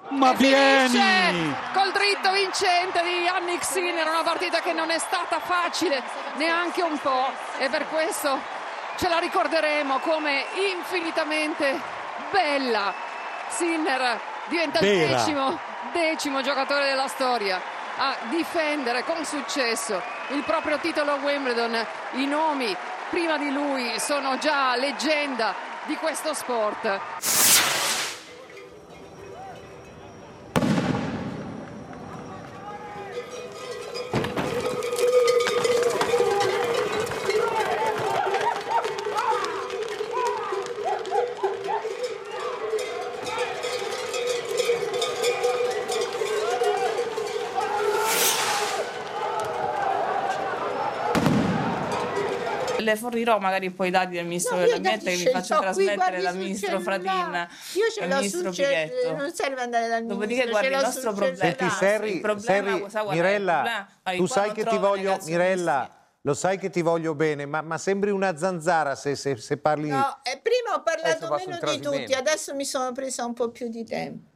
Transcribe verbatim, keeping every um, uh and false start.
Ma e vieni! Col dritto vincente di Jannik Sinner, una partita che non è stata facile neanche un po', e per questo ce la ricorderemo come infinitamente bella. Sinner diventa il Vera. decimo, decimo giocatore della storia a difendere con successo il proprio titolo a Wimbledon. I nomi prima di lui sono già leggenda di questo sport. Le fornirò magari poi i dati del ministro No, della io dati Mette che ce vi li faccio ho qui, trasmettere guardi, dal sul ministro cellulare. Fradin Io ce e l'ho dal ministro sul cellulare, Pichetto. non serve andare dal Dopodiché, ministro, guardi, ce il l'ho nostro sul problema, cellulare. Senti, Serri, il problema, Serri, sa qual è il Mirella, problema? Guardi, tu qua sai non che ti trovo voglio, negazionisti. Mirella, lo sai che ti voglio bene, ma, ma sembri una zanzara se, se, se parli... No, eh, prima ho parlato Adesso va meno sul di tutti, tradimento. adesso mi sono presa un po' più di tempo.